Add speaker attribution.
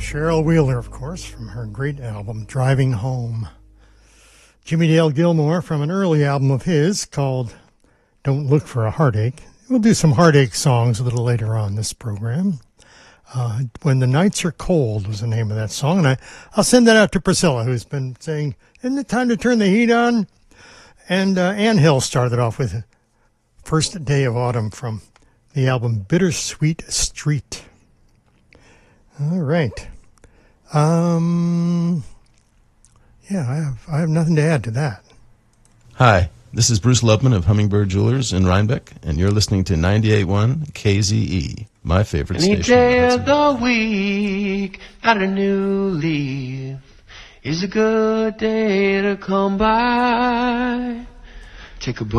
Speaker 1: Cheryl Wheeler, of course, from her great album, Driving Home. Jimmy Dale Gilmore from an early album of his called Don't Look for a Heartache. We'll do some heartache songs a little later on this program. When the Nights Are Cold was the name of that song. And I'll send that out to Priscilla, who's been saying, isn't it time to turn the heat on? And Ann Hill started off with First Day of Autumn from the album Bittersweet Street. All right. Yeah, I have nothing to add to that.
Speaker 2: Hi, this is Bruce Lubman of Hummingbird Jewelers in Rhinebeck, and you're listening to 98.1 KZE, my favorite
Speaker 3: Any
Speaker 2: station.
Speaker 3: day of the week, got a new leaf, is a good day to come by. Take a book.